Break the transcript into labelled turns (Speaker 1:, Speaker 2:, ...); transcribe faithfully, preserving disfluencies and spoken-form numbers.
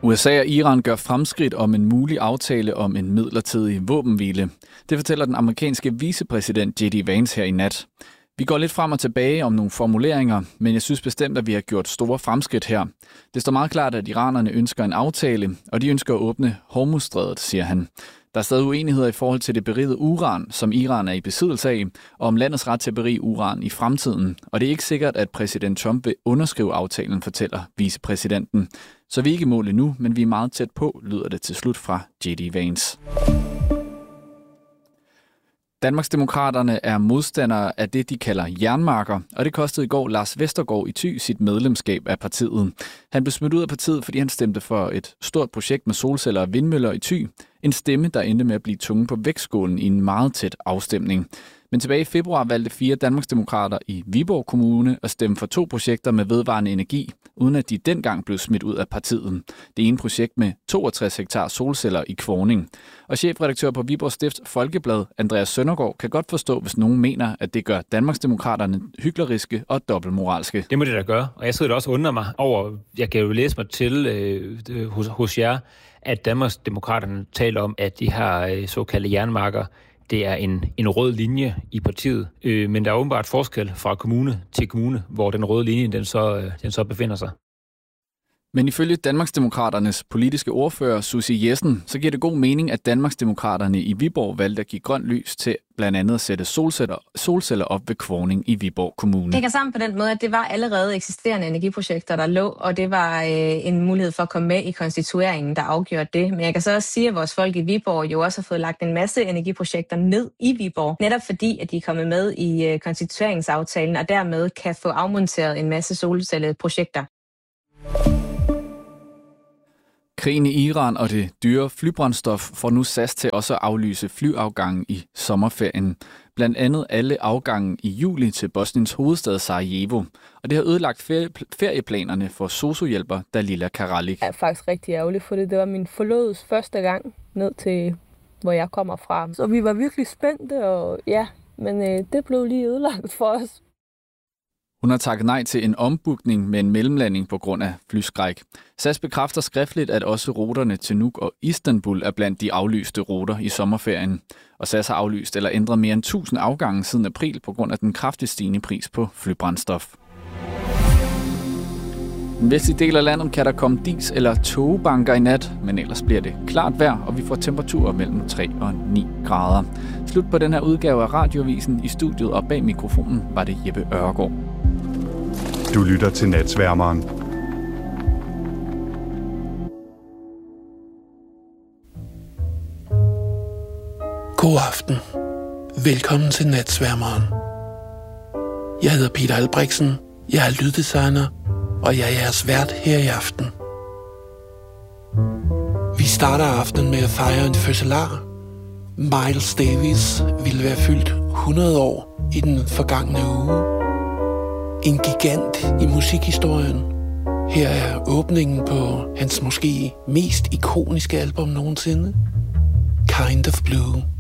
Speaker 1: U S A og Iran gør fremskridt om en mulig aftale om en midlertidig våbenhvile. Det fortæller den amerikanske vicepræsident J D Vance her i nat. Vi går lidt frem og tilbage om nogle formuleringer, men jeg synes bestemt, at vi har gjort store fremskridt her. Det står meget klart, at iranerne ønsker en aftale, og de ønsker at åbne Hormuzstrædet, siger han. Der er stadig uenigheder i forhold til det berigede uran, som Iran er i besiddelse af, og om landets ret til at berige uran i fremtiden. Og det er ikke sikkert, at præsident Trump vil underskrive aftalen, fortæller vicepræsidenten. Så vi er ikke i mål endnu, men vi er meget tæt på, lyder det til slut fra J D Vance. Danmarksdemokraterne er modstandere af det, de kalder jernmarker, og det kostede i går Lars Vestergaard i Thy sit medlemskab af partiet. Han blev smidt ud af partiet, fordi han stemte for et stort projekt med solceller og vindmøller i Thy. En stemme, der endte med at blive tunge på vægtskålen i en meget tæt afstemning. Men tilbage i februar valgte fire Danmarksdemokrater i Viborg Kommune at stemme for to projekter med vedvarende energi, uden at de dengang blev smidt ud af partiet. Det ene projekt med toogtres hektar solceller i Kvorning. Og chefredaktør på Viborg Stifts Folkeblad, Andreas Søndergaard, kan godt forstå, hvis nogen mener, at det gør Danmarksdemokraterne hykleriske og dobbeltmoralske.
Speaker 2: Det må det da gøre, og jeg sidder da også undre mig over, jeg kan jo læse mig til øh, hos, hos jer, at Danmarksdemokraterne taler om, at de har øh, såkaldte jernmarker. Det er en, en rød linje i partiet, øh, men der er åbenbart forskel fra kommune til kommune, hvor den røde linje den så, øh, den så befinder sig.
Speaker 1: Men ifølge Danmarksdemokraternes politiske ordfører, Susie Jessen, så giver det god mening, at Danmarksdemokraterne i Viborg valgte at give grønt lys til blandt andet at sætte solceller, solceller op ved Kvorning i Viborg Kommune. Det
Speaker 3: hænger sammen på den måde, at det var allerede eksisterende energiprojekter, der lå, og det var øh, en mulighed for at komme med i konstitueringen, der afgjorde det. Men jeg kan så også sige, at vores folk i Viborg jo også har fået lagt en masse energiprojekter ned i Viborg, netop fordi, at de er kommet med i øh, konstitueringsaftalen, og dermed kan få afmonteret en masse solcelleprojekter.
Speaker 1: Krigen i Iran og det dyre flybrændstof får nu S A S til også at aflyse flyafgangen i sommerferien. Blandt andet alle afgangen i juli til Bosniens hovedstad Sarajevo. Og det har ødelagt ferieplanerne for sosu-hjælper Dalila Karalik.
Speaker 4: Jeg er faktisk rigtig ærgerlig for det. Det var min forlovedes første gang ned til, hvor jeg kommer fra. Så vi var virkelig spændte, og ja, men øh, det blev lige ødelagt for os.
Speaker 1: Hun har takket nej til en ombookning med en mellemlanding på grund af flyskræk. S A S bekræfter skriftligt, at også ruterne til Nuuk og Istanbul er blandt de aflyste ruter i sommerferien. Og S A S har aflyst eller ændret mere end tusind afgange siden april på grund af den kraftigt stigende pris på flybrændstof. I den vestlige del af landet kan der komme dis- eller togbanker i nat, men ellers bliver det klart vejr, og vi får temperaturer mellem tre og ni grader. Slut på den her udgave af Radioavisen. I studiet og bag mikrofonen var det Jeppe Ørgaard.
Speaker 5: Du lytter til Natsværmeren.
Speaker 6: God aften. Velkommen til Natsværmeren. Jeg hedder Peter Albrechtsen, jeg er lyddesigner, og jeg er jeres vært her i aften. Vi starter aftenen med at fejre en fødselar. Miles Davis ville være fyldt hundrede år i den forgangne uge. En gigant i musikhistorien. Her er åbningen på hans måske mest ikoniske album nogensinde, Kind of Blue.